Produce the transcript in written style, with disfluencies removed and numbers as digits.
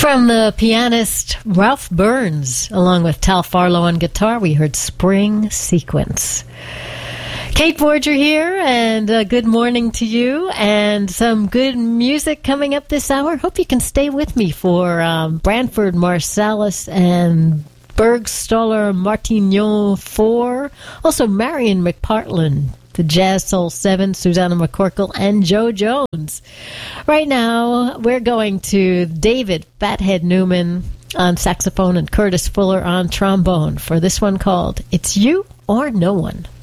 From the pianist Ralph Burns, along with Tal Farlow on guitar, we heard Spring Sequence. Kate Borger here, and good morning to you, and some good music coming up this hour. Hope you can stay with me for Branford Marsalis and Bergstaller Martignon 4, also Marion McPartland, the Jazz Soul 7, Susanna McCorkle, and Joe Jones. Right now, we're going to David Fathead Newman on saxophone and Curtis Fuller on trombone for this one called It's You or No One.